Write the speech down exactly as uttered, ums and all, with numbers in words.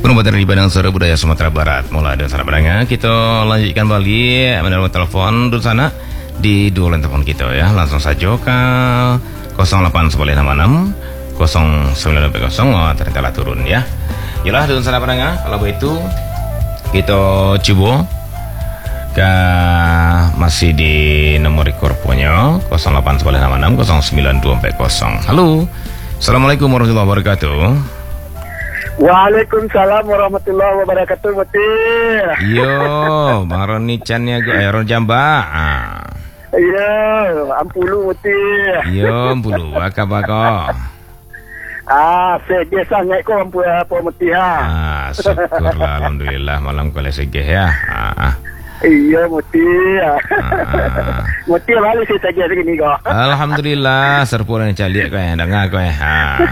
Penumpang dari Padang Suara Budaya Sumatera Barat. Mula dan sana Padang, kita lanjutkan balik menerima telepon di sana di dua line telepon kita ya. Langsung saja ke kosong delapan satu lima enam kosong sembilan dua kosong. Oh, ternyata turun ya. Yalah di sana Padang, kalau begitu kita coba ke masih di nomor korponya kosong delapan satu lima enam kosong sembilan dua empat kosong. Halo. Assalamualaikum warahmatullahi wabarakatuh. Waalaikumsalam warahmatullahi wabarakatuh, Mutir. Yo, Bang Roni Chan ya, Ron Jamba. Ah. Iya, Ampulu, Mutir. Yo, Ampulu, apa kau? Ah, segeh sangat kau Ampulu apa, Mutir. Ah, syukurlah, alhamdulillah malam kau segeh ya. Ah. Iya, Mutir. Ah. Mutir balik saya segeh segini kau. Alhamdulillah, serpuluh yang calik kau yang dengar kau ya. Ah.